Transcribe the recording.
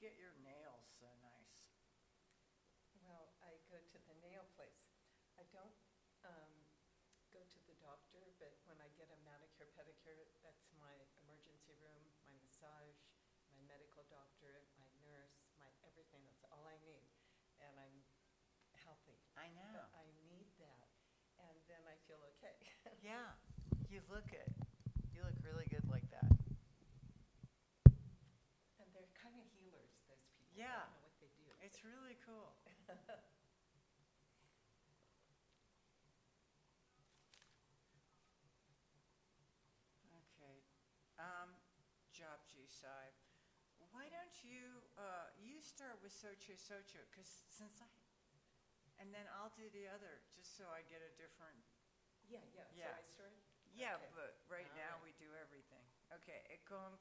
get your nails so nice? Well, I go to the nail place. I don't go to the doctor, but when I get a manicure pedicure, that's my emergency room, my massage, my medical doctor, my nurse, my everything. That's all I need, and I'm healthy. I know. But I need that, and then I feel okay. Yeah, you look it. You look really good like that. And they're kind of healers, those people. Yeah. I don't know what they do. It's really cool. Okay. Japji Sahib, why don't you start with Socho Socho, because and then I'll do the other, just so I get a different. Yeah. Yeah. So I start? Yeah, Okay. but right All now right. we do everything. Okay, Ekam